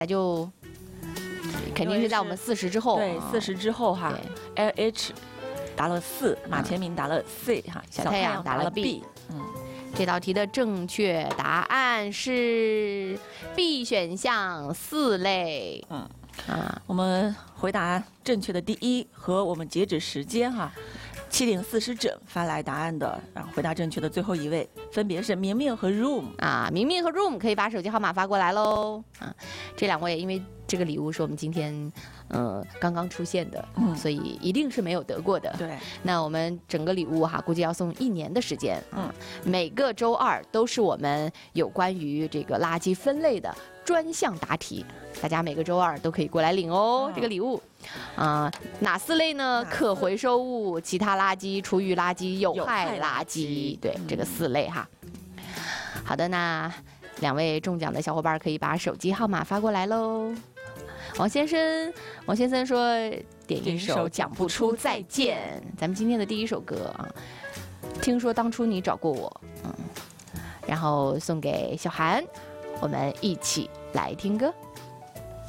那就肯定是在我们40之后。 对，40之后哈。LH 答了4，马前明答了 C 哈， 小太阳答了 B。这道题的正确答案是 B 选项4类。 我们回答正确的第一和我们截止时间哈，7点40整发来答案的，然后回答正确的最后一位分别是明明和 Room 明明和 Room 可以把手机号码发过来喽。这2位因为这个礼物是我们今天刚刚出现的，所以一定是没有得过的。 对， 那我们整个礼物哈，估计要送1年的时间。每个周2都是我们有关于这个垃圾分类的专项答题，大家每个周2都可以过来领哦。这个礼物哪4类呢？可回收物、其他垃圾、厨余垃圾、有害垃圾。对，这个4类哈。好的，那2位中奖的小伙伴可以把手机号码发过来喽。王先生说点一首《讲不出再见》，咱们今天的第一首歌啊。听说当初你找过我，然后送给小韩，我们一起来听歌。